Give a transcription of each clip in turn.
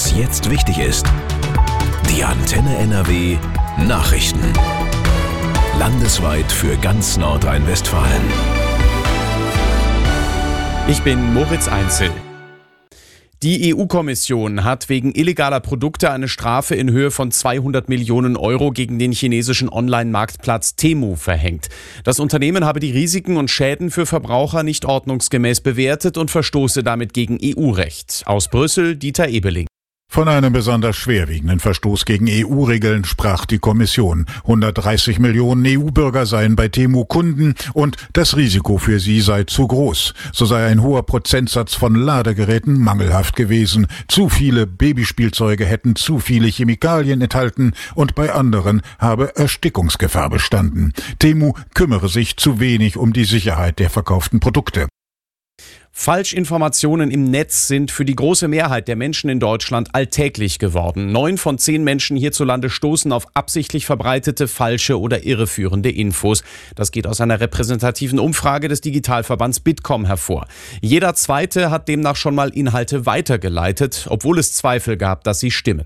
was jetzt wichtig ist. Die Antenne NRW Nachrichten. Landesweit für ganz Nordrhein-Westfalen. Ich bin Moritz Einzel. Die EU-Kommission hat wegen illegaler Produkte eine Strafe in Höhe von 200 Millionen Euro gegen den chinesischen Online-Marktplatz Temu verhängt. Das Unternehmen habe die Risiken und Schäden für Verbraucher nicht ordnungsgemäß bewertet und verstoße damit gegen EU-Recht. Aus Brüssel, Dieter Ebeling. Von einem besonders schwerwiegenden Verstoß gegen EU-Regeln sprach die Kommission. 130 Millionen EU-Bürger seien bei Temu Kunden und das Risiko für sie sei zu groß. So sei ein hoher Prozentsatz von Ladegeräten mangelhaft gewesen. Zu viele Babyspielzeuge hätten zu viele Chemikalien enthalten und bei anderen habe Erstickungsgefahr bestanden. Temu kümmere sich zu wenig um die Sicherheit der verkauften Produkte. Falschinformationen im Netz sind für die große Mehrheit der Menschen in Deutschland alltäglich geworden. 9 von 10 Menschen hierzulande stoßen auf absichtlich verbreitete, falsche oder irreführende Infos. Das geht aus einer repräsentativen Umfrage des Digitalverbands Bitkom hervor. Jeder Zweite hat demnach schon mal Inhalte weitergeleitet, obwohl es Zweifel gab, dass sie stimmen.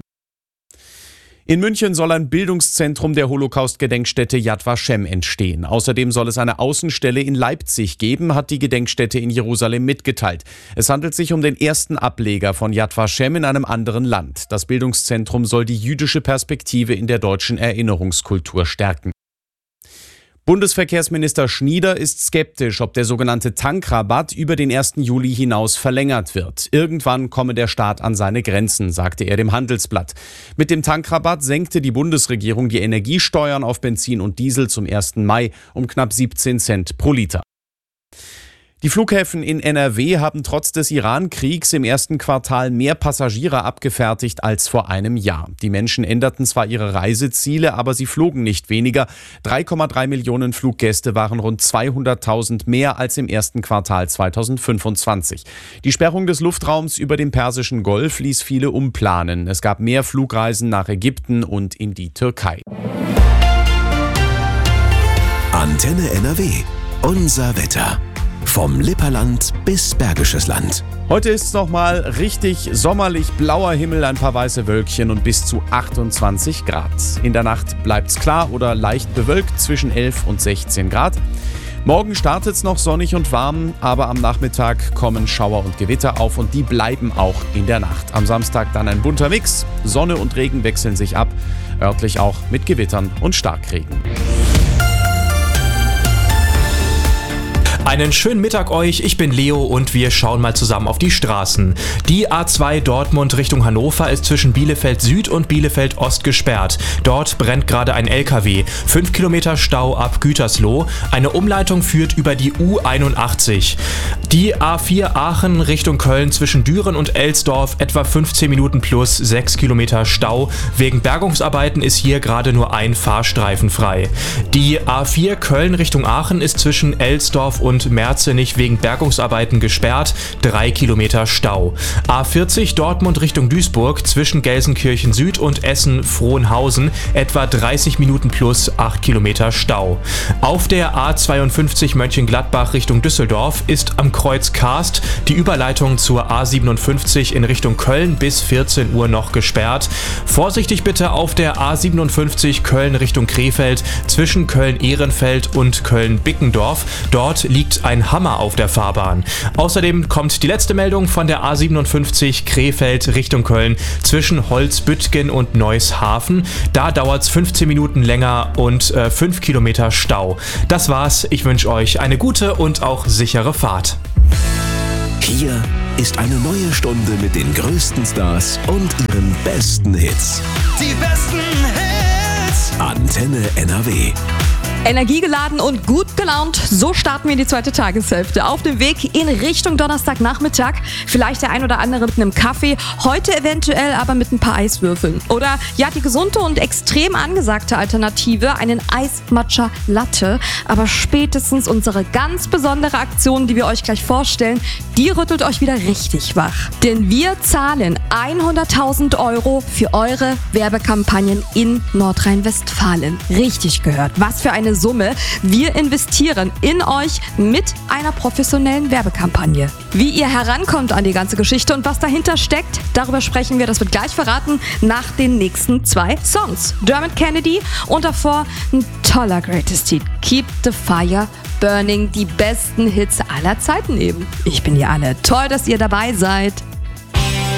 In München soll ein Bildungszentrum der Holocaust-Gedenkstätte Yad Vashem entstehen. Außerdem soll es eine Außenstelle in Leipzig geben, hat die Gedenkstätte in Jerusalem mitgeteilt. Es handelt sich um den ersten Ableger von Yad Vashem in einem anderen Land. Das Bildungszentrum soll die jüdische Perspektive in der deutschen Erinnerungskultur stärken. Bundesverkehrsminister Schnieder ist skeptisch, ob der sogenannte Tankrabatt über den 1. Juli hinaus verlängert wird. Irgendwann komme der Staat an seine Grenzen, sagte er dem Handelsblatt. Mit dem Tankrabatt senkte die Bundesregierung die Energiesteuern auf Benzin und Diesel zum 1. Mai um knapp 17 Cent pro Liter. Die Flughäfen in NRW haben trotz des Iran-Kriegs im ersten Quartal mehr Passagiere abgefertigt als vor einem Jahr. Die Menschen änderten zwar ihre Reiseziele, aber sie flogen nicht weniger. 3,3 Millionen Fluggäste waren rund 200.000 mehr als im ersten Quartal 2025. Die Sperrung des Luftraums über dem Persischen Golf ließ viele umplanen. Es gab mehr Flugreisen nach Ägypten und in die Türkei. Antenne NRW. Unser Wetter. Vom Lipperland bis Bergisches Land. Heute ist es nochmal richtig sommerlich, blauer Himmel, ein paar weiße Wölkchen und bis zu 28 Grad. In der Nacht bleibt es klar oder leicht bewölkt zwischen 11 und 16 Grad. Morgen startet es noch sonnig und warm, aber am Nachmittag kommen Schauer und Gewitter auf und die bleiben auch in der Nacht. Am Samstag dann ein bunter Mix. Sonne und Regen wechseln sich ab, örtlich auch mit Gewittern und Starkregen. Einen schönen Mittag euch, ich bin Leo und wir schauen mal zusammen auf die Straßen. Die A2 Dortmund Richtung Hannover ist zwischen Bielefeld Süd und Bielefeld Ost gesperrt. Dort brennt gerade ein LKW. 5 Kilometer Stau ab Gütersloh. Eine Umleitung führt über die U81. Die A4 Aachen Richtung Köln zwischen Düren und Elsdorf etwa 15 Minuten plus 6 Kilometer Stau. Wegen Bergungsarbeiten ist hier gerade nur ein Fahrstreifen frei. Die A4 Köln Richtung Aachen ist zwischen Elsdorf und Merzenich wegen Bergungsarbeiten gesperrt, 3 Kilometer Stau. A40 Dortmund Richtung Duisburg zwischen Gelsenkirchen Süd und Essen-Frohnhausen etwa 30 Minuten plus 8 Kilometer Stau. Auf der A52 Mönchengladbach Richtung Düsseldorf ist am Kreuz Karst die Überleitung zur A57 in Richtung Köln bis 14 Uhr noch gesperrt. Vorsichtig bitte auf der A57 Köln Richtung Krefeld zwischen Köln-Ehrenfeld und Köln-Bickendorf. Dort liegt ein Hammer auf der Fahrbahn. Außerdem kommt die letzte Meldung von der A57 Krefeld Richtung Köln zwischen Holzbüttgen und Neushafen. Da dauert es 15 Minuten länger und 5 Kilometer Stau. Das war's. Ich wünsche euch eine gute und auch sichere Fahrt. Hier ist eine neue Stunde mit den größten Stars und ihren besten Hits. Die besten Hits. Antenne NRW. Energiegeladen und gut gelaunt, so starten wir in die zweite Tageshälfte. Auf dem Weg in Richtung Donnerstagnachmittag. Vielleicht der ein oder andere mit einem Kaffee, heute eventuell aber mit ein paar Eiswürfeln. Oder ja, die gesunde und extrem angesagte Alternative, einen Eis-Matcha-Latte. Aber spätestens unsere ganz besondere Aktion, die wir euch gleich vorstellen, die rüttelt euch wieder richtig wach. Denn wir zahlen 100.000 € für eure Werbekampagnen in Nordrhein-Westfalen. Richtig gehört. Was für eine eine Summe. Wir investieren in euch mit einer professionellen Werbekampagne. Wie ihr herankommt an die ganze Geschichte und was dahinter steckt, darüber sprechen wir. Das wird gleich verraten nach den nächsten 2 Songs. Dermot Kennedy und davor ein toller Greatest Hit. Keep the Fire Burning. Die besten Hits aller Zeiten eben. Ich bin Anne. Toll, dass ihr dabei seid.